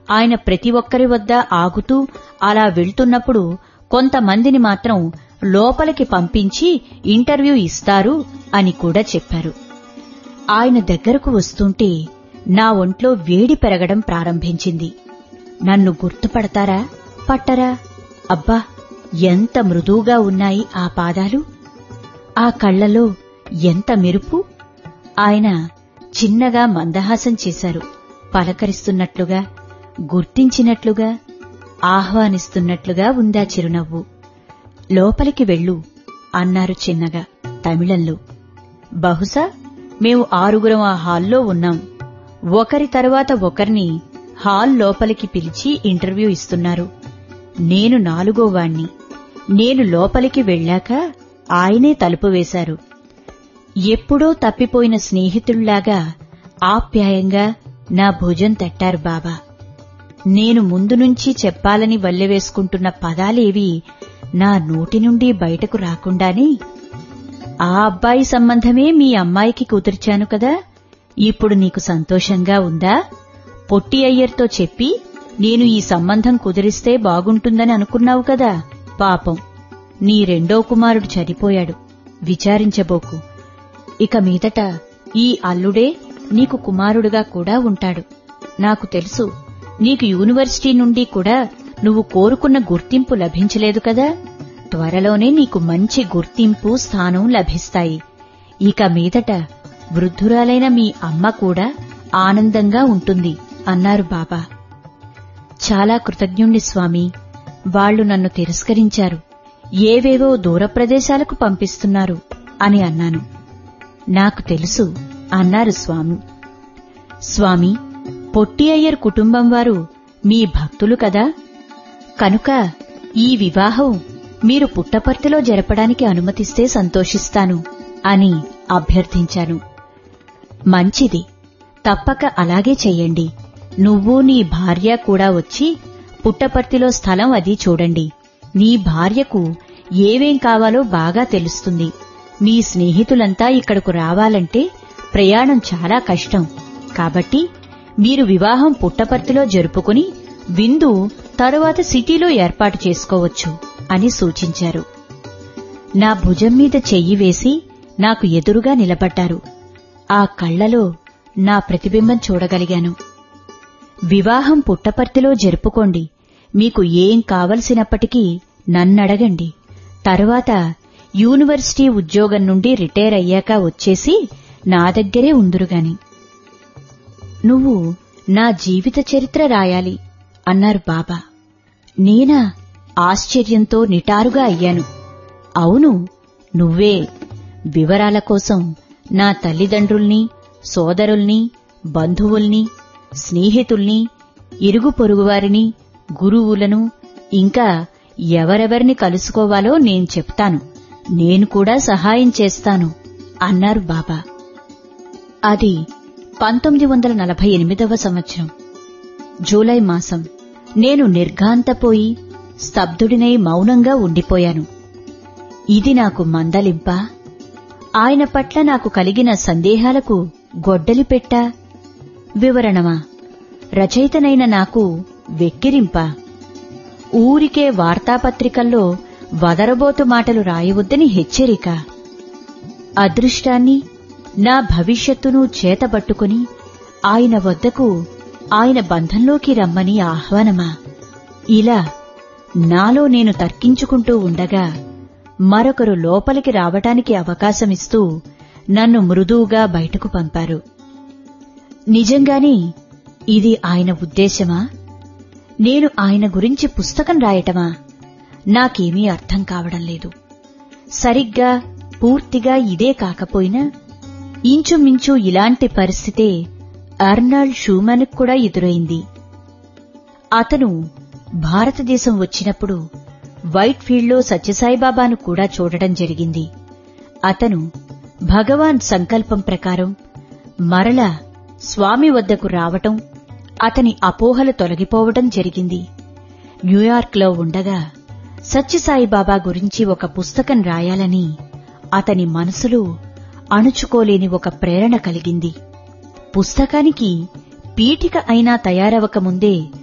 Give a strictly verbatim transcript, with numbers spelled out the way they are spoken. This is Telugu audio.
ఆయన ప్రతి ఒక్కరి వద్ద ఆగుతూ అలా వెళ్తున్నప్పుడు కొంతమందిని మాత్రం లోపలికి పంపించి ఇంటర్వ్యూ ఇస్తారు అని కూడా చెప్పారు. ఆయన దగ్గరకు వస్తుంటే నా ఒంట్లో వేడి పెరగడం ప్రారంభించింది. నన్ను గుర్తుపడతారా పట్టరా? అబ్బా, ఎంత మృదువుగా ఉన్నాయి ఆ పాదాలు! ఆ కళ్లలో ఎంత మెరుపు! ఆయన చిన్నగా మందహాసం చేశారు. పలకరిస్తున్నట్లుగా, గుర్తించినట్లుగా, ఆహ్వానిస్తున్నట్లుగా ఉందా చిరునవ్వు. లోపలికి వెళ్ళు అన్నారు చిన్నగా తమిళంలో. బహుశా మేము ఆరుగురం ఆ హాల్లో ఉన్నాం. ఒకరి తరువాత ఒకరిని హాల్ లోపలికి పిలిచి ఇంటర్వ్యూ ఇస్తున్నారు. నేను నాలుగోవాణ్ణి. నేను లోపలికి వెళ్ళాక ఆయనే తలుపు వేశారు. ఎప్పుడో తప్పిపోయిన స్నేహితుల్లాగా ఆప్యాయంగా నా భుజం తట్టారు బాబా. నేను ముందు నుంచి చెప్పాలని వల్లెవేసుకుంటున్న పదాలేవి నా నోటి నుండి బయటకు రాకుండానే, ఆ అబ్బాయి సంబంధమే మీ అమ్మాయికి కుదిర్చాను కదా, ఇప్పుడు నీకు సంతోషంగా ఉందా? పొట్టి అయ్యర్తో చెప్పి నేను ఈ సంబంధం కుదిరిస్తే బాగుంటుందని అనుకున్నావు కదా. పాపం, నీ రెండో కుమారుడు చనిపోయాడు. విచారించబోకు. ఇక మీదట ఈ అల్లుడే నీకు కుమారుడుగా కూడా ఉంటాడు. నాకు తెలుసు, నీకు యూనివర్సిటీ నుండి కూడా నువ్వు కోరుకున్న గుర్తింపు లభించలేదు కదా. త్వరలోనే నీకు మంచి గుర్తింపు, స్థానం లభిస్తాయి. ఇక మీదట వృద్ధురాలైన మీ అమ్మ కూడా ఆనందంగా ఉంటుంది అన్నారు బాబా. చాలా కృతజ్ఞుణ్ణి స్వామి. వాళ్లు నన్ను తిరస్కరించారు. ఏవేవో దూర ప్రదేశాలకు పంపిస్తున్నారు అని అన్నాను. నాకు తెలుసు అన్నారు స్వామి. స్వామి, పొట్టి అయ్యర్ కుటుంబం వారు మీ భక్తులు కదా, కనుక ఈ వివాహం మీరు పుట్టపర్తిలో జరపడానికి అనుమతిస్తే సంతోషిస్తాను అని అభ్యర్థించాను. మంచిది, తప్పక అలాగే చెయ్యండి. నువ్వు నీ భార్య కూడా వచ్చి పుట్టపర్తిలో స్థలం అది చూడండి. నీ భార్యకు ఏవేం కావాలో బాగా తెలుస్తుంది. మీ స్నేహితులంతా ఇక్కడకు రావాలంటే ప్రయాణం చాలా కష్టం. కాబట్టి మీరు వివాహం పుట్టపర్తిలో జరుపుకుని విందు తరువాత సిటీలో ఏర్పాటు చేసుకోవచ్చు అని సూచించారు. నా భుజం మీద చెయ్యి వేసి నాకు ఎదురుగా నిలబడ్డారు. ఆ కళ్లలో నా ప్రతిబింబం చూడగలిగాను. వివాహం పుట్టపర్తిలో జరుపుకోండి. మీకు ఏం కావలసినప్పటికీ నన్నడగండి. తరువాత యూనివర్సిటీ ఉద్యోగం నుండి రిటైర్ అయ్యాక వచ్చేసి నా దగ్గరే ఉందురుగాని. నువ్వు నా జీవిత చరిత్ర రాయాలి అన్నారు బాబా. నేనా? ఆశ్చర్యంతో నిటారుగా అయ్యాను. అవును, నువ్వే. వివరాల కోసం నా తల్లిదండ్రుల్ని, సోదరుల్ని, బంధువుల్ని, స్నేహితుల్ని, ఇరుగు పొరుగువారిని, గురువులను, ఇంకా ఎవరెవరిని కలుసుకోవాలో నేను చెప్తాను. నేను కూడా సహాయం చేస్తాను అన్నారు బాబా. అది పంతొమ్మిది వందల నలభై ఎనిమిదవ సంవత్సరం జూలై మాసం. నేను నిర్ఘాంతపోయి స్తబ్దుడినై మౌనంగా ఉండిపోయాను. ఇది నాకు మందలింపా? ఆయన పట్ల నాకు కలిగిన సందేహాలకు గొడ్డలి పెట్టా? వివరణమా? రచయితనైన నాకు వెక్కిరింపా? ఊరికే వార్తాపత్రికల్లో వదరబోతు మాటలు రాయవద్దని హెచ్చరిక? అదృష్టాన్ని, నా భవిష్యత్తును చేతబట్టుకుని ఆయన వద్దకు, ఆయన బంధంలోకి రమ్మని ఆహ్వానమా? ఇలా నాలో నేను తర్కించుకుంటూ ఉండగా మరొకరు లోపలికి రావటానికి అవకాశమిస్తూ నన్ను మృదువుగా బయటకు పంపారు. నిజంగానే ఇది ఆయన ఉద్దేశమా? నేను ఆయన గురించి పుస్తకం రాయటమా? నాకేమీ అర్థం కావడం లేదు. సరిగ్గా పూర్తిగా ఇదే కాకపోయినా ఇంచుమించు ఇలాంటి పరిస్థితే అర్నాల్డ్ షూమాన్ కూడా ఎదురైంది. అతను భారతదేశం వచ్చినప్పుడు వైట్ ఫీల్డ్లో సత్యసాయిబాబాను కూడా చూడడం జరిగింది. అతను భగవాన్ సంకల్పం ప్రకారం మరలా స్వామి వద్దకు రావటం, అతని అపోహలు తొలగిపోవడం జరిగింది. న్యూయార్క్లో ఉండగా సత్యసాయిబాబా గురించి ఒక పుస్తకం రాయాలని అతని మనసులో అణుచుకోలేని ఒక ప్రేరణ కలిగింది. పుస్తకానికి పీఠిక అయినా తయారవకముందే